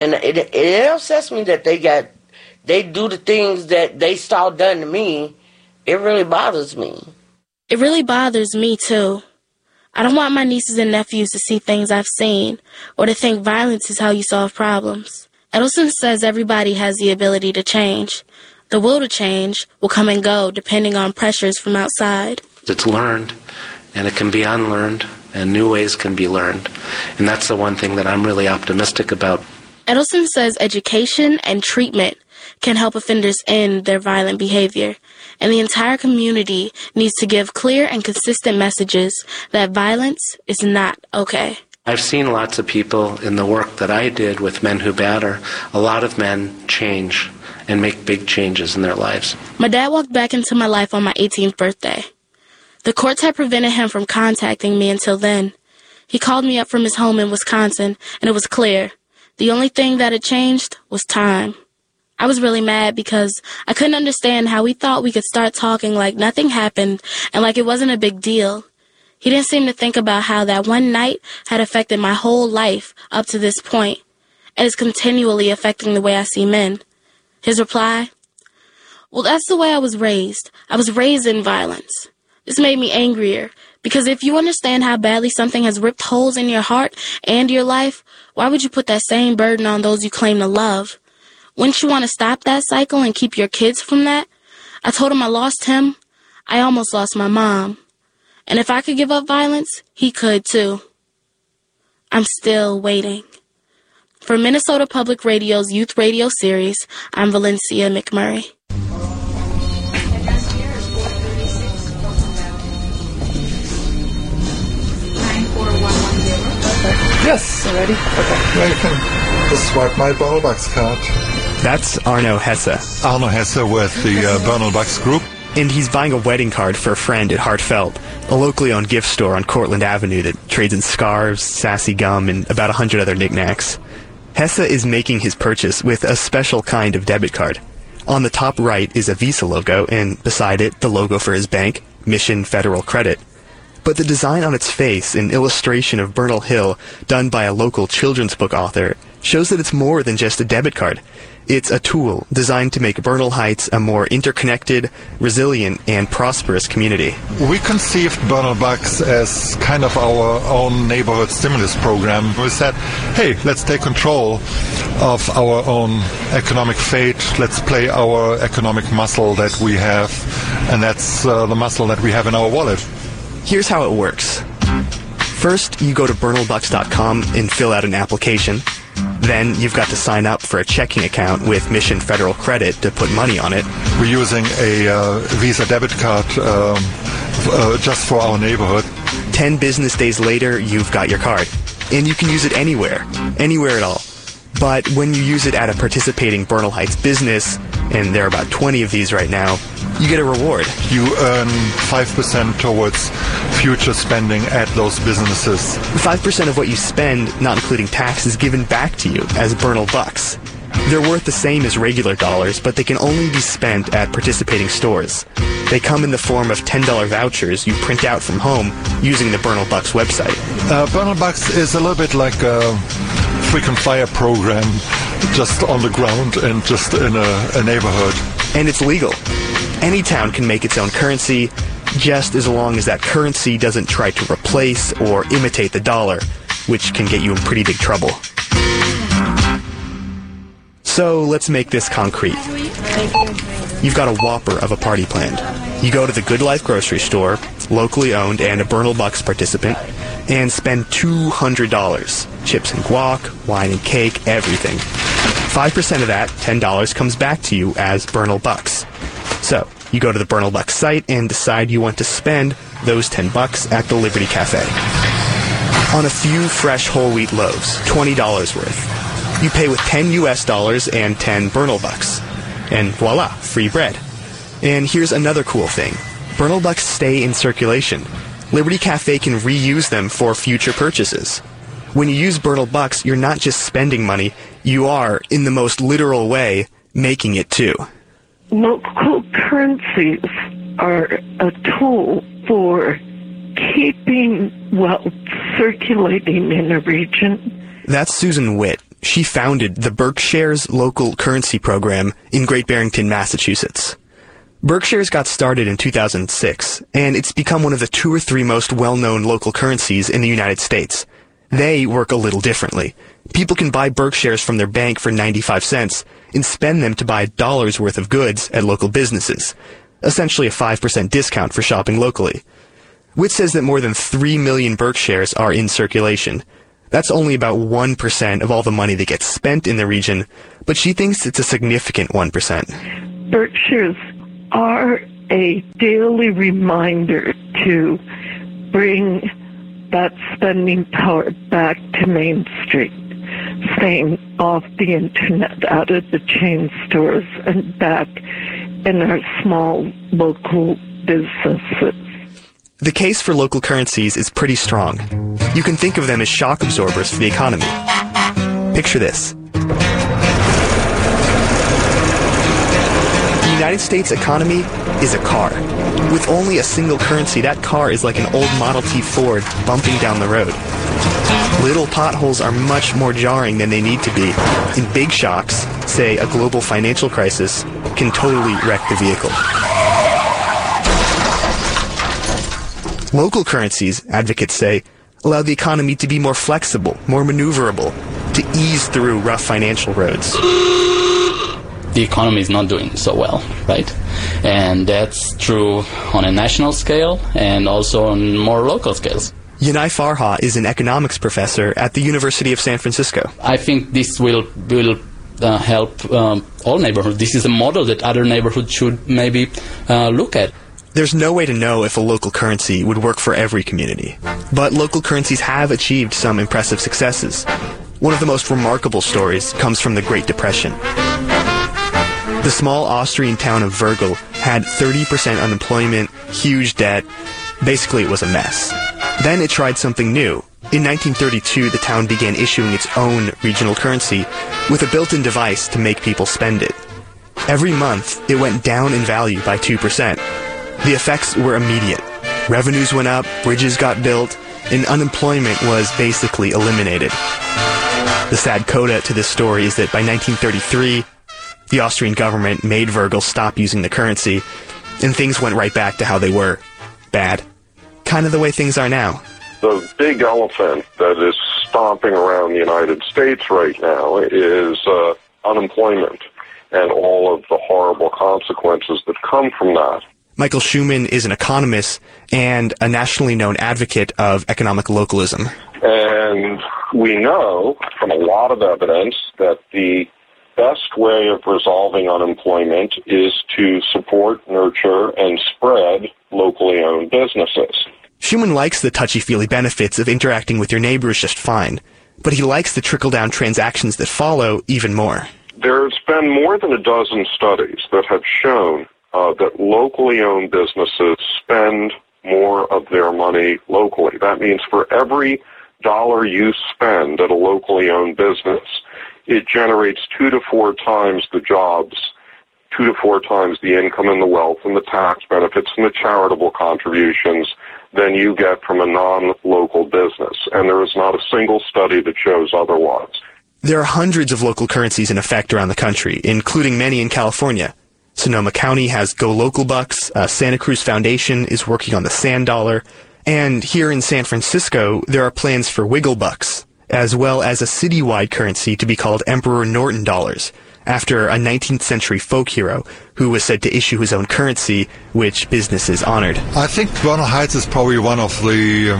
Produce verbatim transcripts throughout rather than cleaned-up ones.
And it, it upsets me that they got, they do the things that they saw done to me. It really bothers me. It really bothers me, too. I don't want my nieces and nephews to see things I've seen or to think violence is how you solve problems. Edelson says everybody has the ability to change. The will to change will come and go depending on pressures from outside. It's learned, and it can be unlearned, and new ways can be learned. And that's the one thing that I'm really optimistic about. Edelson says education and treatment can help offenders end their violent behavior, and the entire community needs to give clear and consistent messages that violence is not okay. I've seen lots of people in the work that I did with Men Who Batter. A lot of men change and make big changes in their lives. My dad walked back into my life on my eighteenth birthday. The courts had prevented him from contacting me until then. He called me up from his home in Wisconsin, and it was clear. The only thing that had changed was time. I was really mad because I couldn't understand how he thought we could start talking like nothing happened and like it wasn't a big deal. He didn't seem to think about how that one night had affected my whole life up to this point, and is continually affecting the way I see men. His reply? Well, that's the way I was raised. I was raised in violence. This made me angrier, because if you understand how badly something has ripped holes in your heart and your life, why would you put that same burden on those you claim to love? Wouldn't you want to stop that cycle and keep your kids from that? I told him I lost him. I almost lost my mom. And if I could give up violence, he could too. I'm still waiting. For Minnesota Public Radio's Youth Radio Series, I'm Valencia McMurray. Yes. Ready? Okay. Yeah, you can just swipe my Bernal Bucks card. That's Arno Hesse. Arno Hesse with the uh, Bernal Bucks Group. And he's buying a wedding card for a friend at Hartfeld, a locally owned gift store on Cortland Avenue that trades in scarves, sassy gum, and about a hundred other knickknacks. Hesse is making his purchase with a special kind of debit card. On the top right is a Visa logo, and beside it, the logo for his bank, Mission Federal Credit. But the design on its face, an illustration of Bernal Hill done by a local children's book author, shows that it's more than just a debit card. It's a tool designed to make Bernal Heights a more interconnected, resilient, and prosperous community. We conceived Bernal Bucks as kind of our own neighborhood stimulus program. We said, hey, let's take control of our own economic fate. Let's play our economic muscle that we have, and that's uh, the muscle that we have in our wallet. Here's how it works. First, you go to bernal bucks dot com and fill out an application. Then you've got to sign up for a checking account with Mission Federal Credit to put money on it. We're using a uh, Visa debit card um, uh, just for our neighborhood. Ten business days later, you've got your card. And you can use it anywhere, anywhere at all. But when you use it at a participating Bernal Heights business, and there are about twenty of these right now, you get a reward. You earn five percent towards future spending at those businesses. five percent of what you spend, not including tax, is given back to you as Bernal Bucks. They're worth the same as regular dollars, but they can only be spent at participating stores. They come in the form of ten dollar vouchers you print out from home using the Bernal Bucks website. Uh, Bernal Bucks is a little bit like a frequent flyer program, just on the ground and just in a, a neighborhood. And it's legal. Any town can make its own currency, just as long as that currency doesn't try to replace or imitate the dollar, which can get you in pretty big trouble. So let's make this concrete. You've got a whopper of a party planned. You go to the Good Life grocery store, locally owned and a Bernal Bucks participant, and spend two hundred dollars. Chips and guac, wine and cake, everything. five percent of that, ten dollars, comes back to you as Bernal Bucks. So, you go to the Bernal Bucks site and decide you want to spend those ten bucks at the Liberty Cafe. On a few fresh whole wheat loaves, twenty dollars worth. You pay with ten U S dollars and ten Bernal Bucks. And voila, free bread. And here's another cool thing. Bernal Bucks stay in circulation. Liberty Cafe can reuse them for future purchases. When you use Bernal Bucks, you're not just spending money, you are, in the most literal way, making it too. Local currencies are a tool for keeping wealth circulating in a region. That's Susan Witt, She founded the Berkshire's local currency program in Great Barrington, Massachusetts. Berkshire's got started in two thousand six, and it's become one of the two or three most well-known local currencies in the United States. They work a little differently. People can buy Berkshires from their bank for ninety-five cents and spend them to buy a dollar's worth of goods at local businesses, essentially a five percent discount for shopping locally. Witt says that more than three million Berkshires are in circulation. That's only about one percent of all the money that gets spent in the region, but she thinks it's a significant one percent. Berkshires are a daily reminder to bring that spending power back to Main Street, staying off the internet, out of the chain stores, and back in our small local businesses. The case for local currencies is pretty strong. You can think of them as shock absorbers for the economy. Picture this. The United States economy is a car. With only a single currency, that car is like an old Model T Ford bumping down the road. Little potholes are much more jarring than they need to be, and big shocks, say a global financial crisis, can totally wreck the vehicle. Local currencies, advocates say, allow the economy to be more flexible, more maneuverable, to ease through rough financial roads. The economy is not doing so well, right? And that's true on a national scale and also on more local scales. Yanai Farha is an economics professor at the University of San Francisco. I think this will will uh, help um, all neighborhoods. This is a model that other neighborhoods should maybe uh, look at. There's no way to know if a local currency would work for every community. But local currencies have achieved some impressive successes. One of the most remarkable stories comes from the Great Depression. The small Austrian town of Virgil had thirty percent unemployment, huge debt. Basically, it was a mess. Then it tried something new. In nineteen thirty-two, the town began issuing its own regional currency with a built-in device to make people spend it. Every month, it went down in value by two percent. The effects were immediate. Revenues went up, bridges got built, and unemployment was basically eliminated. The sad coda to this story is that by nineteen thirty-three, the Austrian government made Virgil stop using the currency, and things went right back to how they were. Bad. Kind of the way things are now. The big elephant that is stomping around the United States right now is uh, unemployment and all of the horrible consequences that come from that. Michael Schumann is an economist and a nationally known advocate of economic localism. And we know from a lot of evidence that the best way of resolving unemployment is to support, nurture, and spread locally owned businesses. Schumann likes the touchy-feely benefits of interacting with your neighbors just fine, but he likes the trickle-down transactions that follow even more. There's been more than a dozen studies that have shown uh, that locally owned businesses spend more of their money locally. That means for every dollar you spend at a locally owned business, it generates two to four times the jobs, two to four times the income and the wealth and the tax benefits and the charitable contributions than you get from a non-local business. And there is not a single study that shows otherwise. There are hundreds of local currencies in effect around the country, including many in California. Sonoma County has Go Local Bucks, uh, Santa Cruz Foundation is working on the Sand Dollar, and here in San Francisco, there are plans for Wiggle Bucks, as well as a citywide currency to be called Emperor Norton Dollars, after a nineteenth century folk hero who was said to issue his own currency, which businesses honored. I think Bernal Heights is probably one of the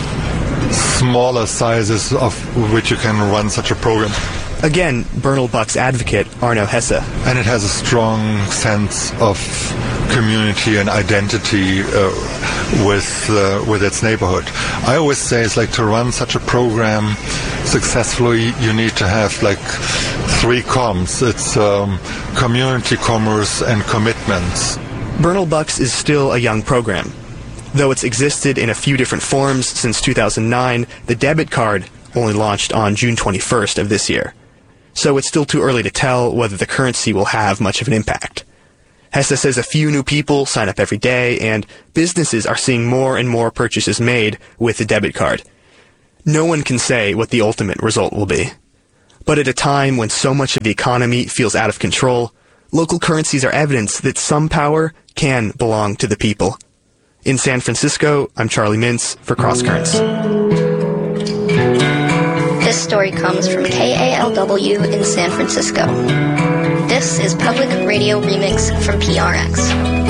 um, smaller sizes of which you can run such a program. Again, Bernal Bucks advocate Arno Hesse. And it has a strong sense of community and identity uh, with uh, with its neighborhood. I always say it's like to run such a program successfully, you need to have like three comms. It's um, community, commerce, and commitments. Bernal Bucks is still a young program. Though it's existed in a few different forms since two thousand nine, the debit card only launched on June twenty-first of this year. So it's still too early to tell whether the currency will have much of an impact. Hesse says a few new people sign up every day, and businesses are seeing more and more purchases made with the debit card. No one can say what the ultimate result will be. But at a time when so much of the economy feels out of control, local currencies are evidence that some power can belong to the people. In San Francisco, I'm Charlie Mintz for Cross Currents. This story comes from K A L W in San Francisco. This is Public Radio Remix from P R X.